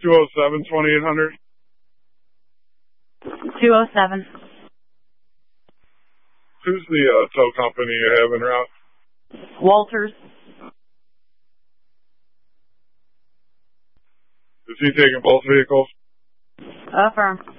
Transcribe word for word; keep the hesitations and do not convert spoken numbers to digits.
two oh seven, twenty-eight hundred. two oh seven. Who's the uh, tow company you have en route? Walters. Is he taking both vehicles? Affirm.